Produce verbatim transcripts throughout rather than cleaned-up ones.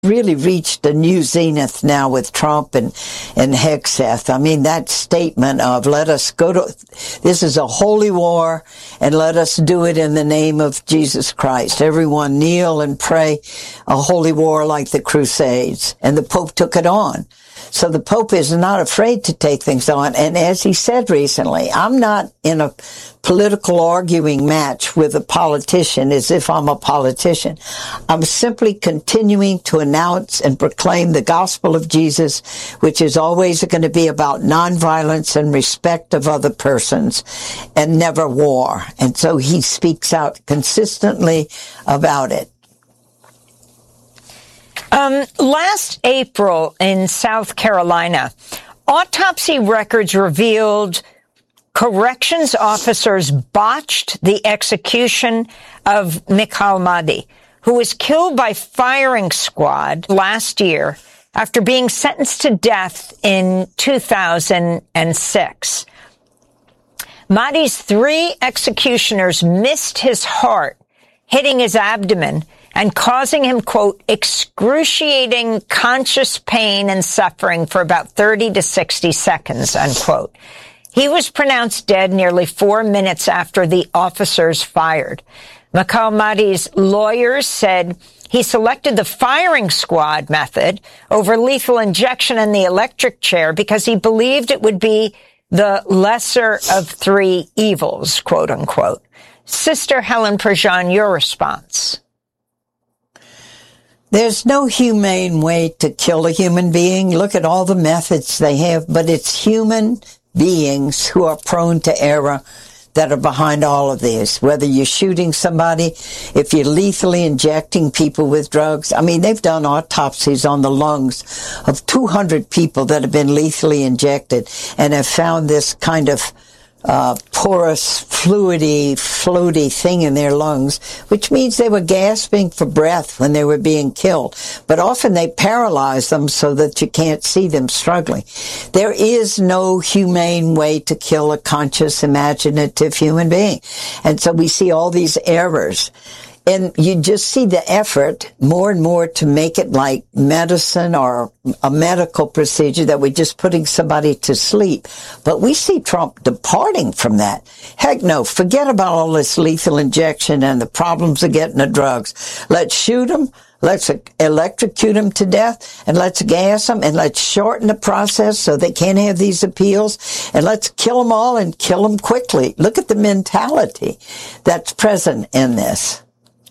really reached a new zenith now with Trump and, and Hegseth. I mean, that statement of let us go to, this is a holy war and let us do it in the name of Jesus Christ. Everyone kneel and pray a holy war like the Crusades. And the Pope took it on. So the Pope is not afraid to take things on. And as he said recently, I'm not in a political arguing match with a politician as if I'm a politician. I'm simply continuing to announce and proclaim the gospel of Jesus, which is always going to be about nonviolence and respect of other persons and never war. And so he speaks out consistently about it. Um, last April in South Carolina, autopsy records revealed corrections officers botched the execution of Mikhail Mahdi, who was killed by firing squad last year after being sentenced to death in two thousand six. Mahdi's three executioners missed his heart, hitting his abdomen and causing him, quote, excruciating conscious pain and suffering for about thirty to sixty seconds, unquote. He was pronounced dead nearly four minutes after the officers fired. Mikhail Mahdi's lawyers said he selected the firing squad method over lethal injection and the electric chair because he believed it would be the lesser of three evils, quote unquote. Sister Helen Prejean, your response. There's no humane way to kill a human being. Look at all the methods they have, but it's human beings who are prone to error that are behind all of this. Whether you're shooting somebody, if you're lethally injecting people with drugs. I mean, they've done autopsies on the lungs of two hundred people that have been lethally injected and have found this kind of Uh, porous, fluidy, floaty thing in their lungs, which means they were gasping for breath when they were being killed. But often they paralyze them so that you can't see them struggling. There is no humane way to kill a conscious, imaginative human being. And so we see all these errors. And you just see the effort more and more to make it like medicine or a medical procedure that we're just putting somebody to sleep. But we see Trump departing from that. Heck no, forget about all this lethal injection and the problems of getting the drugs. Let's shoot them. Let's electrocute them to death, and let's gas them, and let's shorten the process so they can't have these appeals, and let's kill them all and kill them quickly. Look at the mentality that's present in this.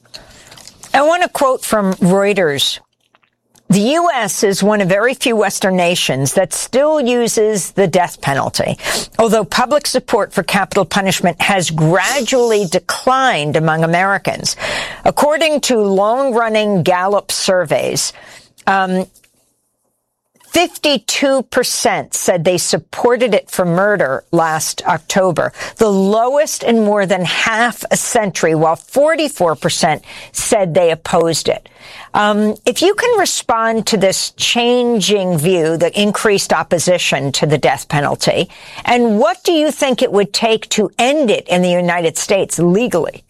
I want to quote from Reuters. The U S is one of very few Western nations that still uses the death penalty, although public support for capital punishment has gradually declined among Americans. According to long-running Gallup surveys, um, fifty-two percent said they supported it for murder last October, the lowest in more than half a century, while forty-four percent said they opposed it. Um, if you can respond to this changing view, the increased opposition to the death penalty, and what do you think it would take to end it in the United States legally?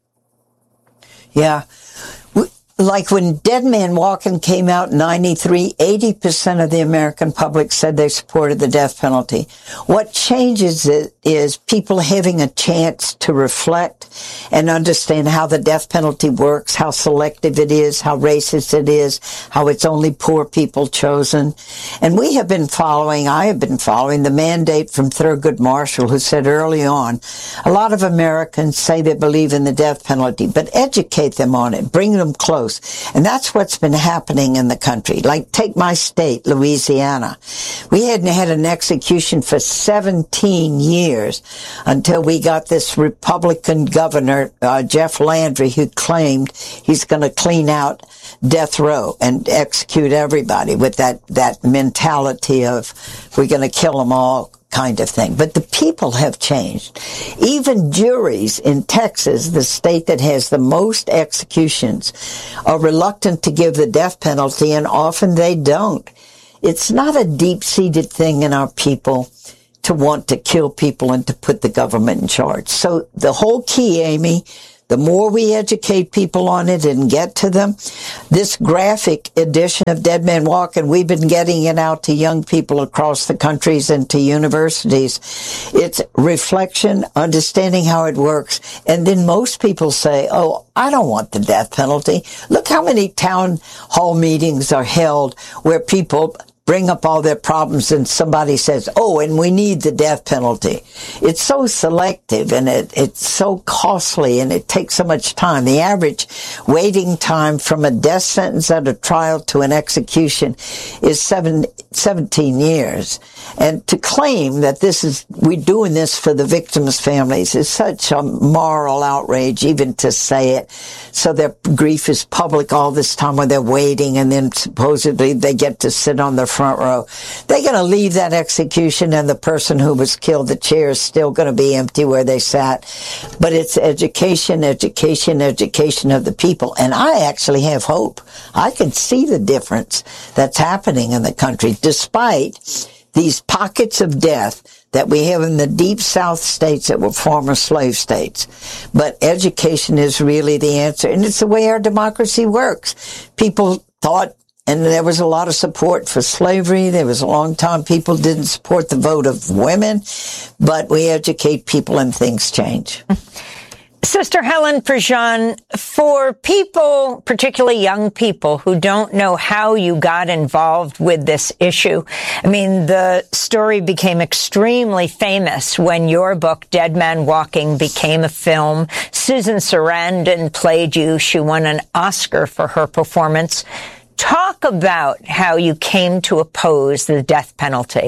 Yeah. Like when Dead Man Walking came out in ninety-three, eighty percent of the American public said they supported the death penalty. What changes it is people having a chance to reflect and understand how the death penalty works, how selective it is, how racist it is, how it's only poor people chosen. And we have been following, I have been following the mandate from Thurgood Marshall, who said early on, a lot of Americans say they believe in the death penalty, but educate them on it, bring them close. And that's what's been happening in the country. Like, take my state, Louisiana. We hadn't had an execution for seventeen years until we got this Republican governor, uh, Jeff Landry, who claimed he's going to clean out death row and execute everybody with that, that mentality of we're going to kill them all kind of thing. But the people have changed. Even juries in Texas, the state that has the most executions, are reluctant to give the death penalty, and often they don't. It's not a deep-seated thing in our people to want to kill people and to put the government in charge. So the whole key, Amy, The more we educate people on it and get to them, this graphic edition of Dead Man Walking, we've been getting it out to young people across the countries and to universities. It's reflection, understanding how it works. And then most people say, oh, I don't want the death penalty. Look how many town hall meetings are held where people bring up all their problems and somebody says, oh, and we need the death penalty. It's so selective and it, it's so costly and it takes so much time. The average waiting time from a death sentence at a trial to an execution is seven, seventeen years. And to claim that this is, we're doing this for the victims' families is such a moral outrage, even to say it. So their grief is public all this time when they're waiting, and then supposedly they get to sit on the front row. They're going to leave that execution, and the person who was killed, the chair is still going to be empty where they sat. But it's education, education, education of the people. And I actually have hope. I can see the difference that's happening in the country, despite these pockets of death that we have in the deep South states that were former slave states. But education is really the answer. And it's the way our democracy works. People thought, and there was a lot of support for slavery. There was a long time people didn't support the vote of women. But we educate people and things change. Sister Helen Prejean, for people, particularly young people, who don't know how you got involved with this issue, I mean, the story became extremely famous when your book, Dead Man Walking, became a film. Susan Sarandon played you. She won an Oscar for her performance. Talk about how you came to oppose the death penalty.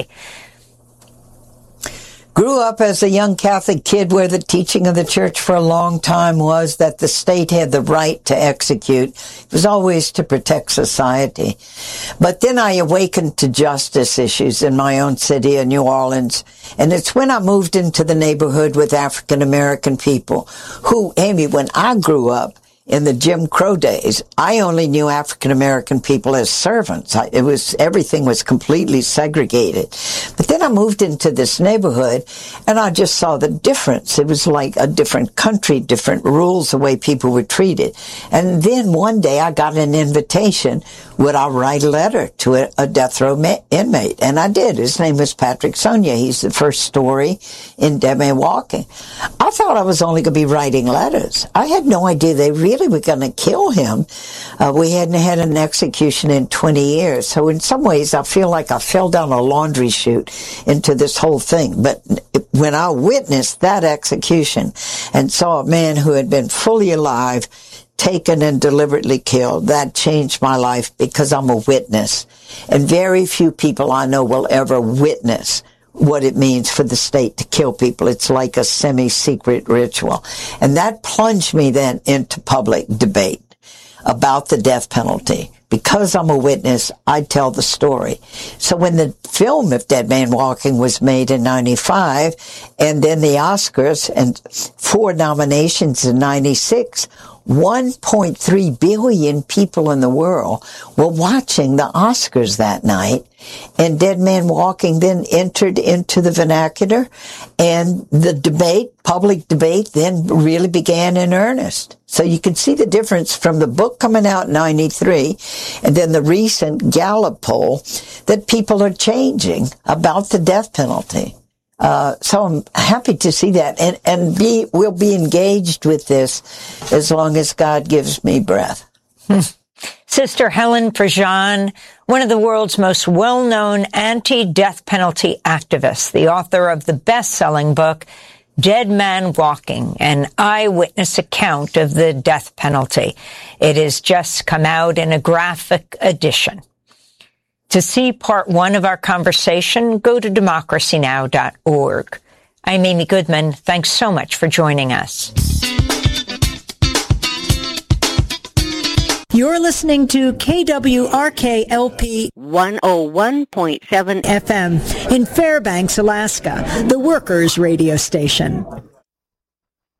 Grew up as a young Catholic kid where the teaching of the church for a long time was that the state had the right to execute. It was always to protect society. But then I awakened to justice issues in my own city of New Orleans. And it's when I moved into the neighborhood with African American people who, Amy, when I grew up, in the Jim Crow days, I only knew African American people as servants. I, it was, everything was completely segregated. But then I moved into this neighborhood and I just saw the difference. It was like a different country, different rules, the way people were treated. And then one day I got an invitation. Would I write a letter to a, a death row ma- inmate? And I did. His name was Patrick Sonia. He's the first story in Dead Man Walking. I thought I was only going to be writing letters. I had no idea they really were going to kill him. Uh, we hadn't had an execution in twenty years. So in some ways, I feel like I fell down a laundry chute into this whole thing. But when I witnessed that execution and saw a man who had been fully alive taken and deliberately killed, that changed my life because I'm a witness. And very few people I know will ever witness what it means for the state to kill people. It's like a semi-secret ritual. And that plunged me then into public debate about the death penalty. Because I'm a witness, I tell the story. So when the film of Dead Man Walking was made in ninety-five, and then the Oscars and four nominations in ninety-six, one point three billion people in the world were watching the Oscars that night. And Dead Man Walking then entered into the vernacular, and the debate, public debate, then really began in earnest. So you can see the difference from the book coming out in ninety-three and then the recent Gallup poll that people are changing about the death penalty. Uh, so I'm happy to see that, and, and be, we'll be engaged with this as long as God gives me breath. Hmm. Sister Helen Prejean, one of the world's most well-known anti-death penalty activists, the author of the best-selling book, Dead Man Walking, an eyewitness account of the death penalty. It has just come out in a graphic edition. To see part one of our conversation, go to democracy now dot org. I'm Amy Goodman. Thanks so much for joining us. You're listening to K W R K L P one oh one point seven F M in Fairbanks, Alaska, the Workers Radio Station.